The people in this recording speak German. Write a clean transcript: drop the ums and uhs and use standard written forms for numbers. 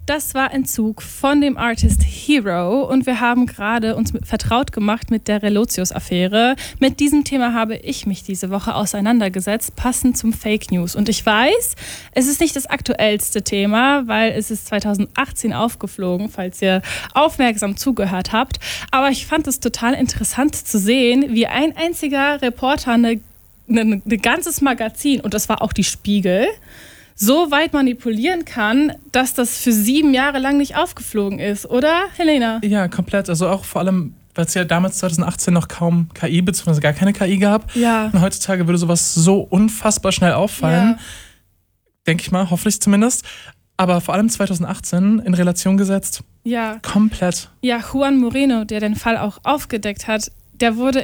Das war Entzug von dem Artist Hero und wir haben gerade uns vertraut gemacht mit der Relotius-Affäre. Mit diesem Thema habe ich mich diese Woche auseinandergesetzt, passend zum Fake News. Und ich weiß, es ist nicht das aktuellste Thema, weil es ist 2018 aufgeflogen, falls ihr aufmerksam zugehört habt. Aber ich fand es total interessant zu sehen, wie ein einziger Reporter ein ganzes Magazin, und das war auch die Spiegel, so weit manipulieren kann, dass das für 7 Jahre lang nicht aufgeflogen ist, oder, Helena? Ja, komplett. Also auch vor allem, weil es ja damals 2018 noch kaum KI bzw. gar keine KI gab. Ja. Und heutzutage würde sowas so unfassbar schnell auffallen. Ja. Denke ich mal, hoffentlich zumindest. Aber vor allem 2018 in Relation gesetzt. Ja. Komplett. Ja, Juan Moreno, der den Fall auch aufgedeckt hat, der wurde